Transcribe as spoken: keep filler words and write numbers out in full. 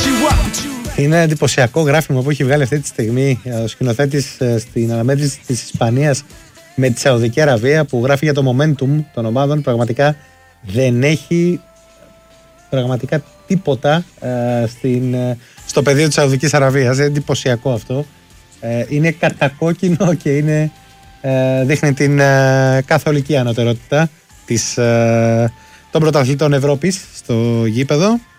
Είναι εντυπωσιακό γράφημα που έχει βγάλει αυτή τη στιγμή ο σκηνοθέτης στην αναμέτρηση της Ισπανίας με τη Σαουδική Αραβία, που γράφει για το momentum των ομάδων. Πραγματικά δεν έχει πραγματικά τίποτα ε, στην, ε, στο πεδίο της Σαουδικής Αραβίας. Είναι εντυπωσιακό αυτό. Ε, είναι κατακόκκινο και είναι, ε, δείχνει την ε, καθολική ανωτερότητα της, ε, των πρωταθλητών Ευρώπης στο γήπεδο.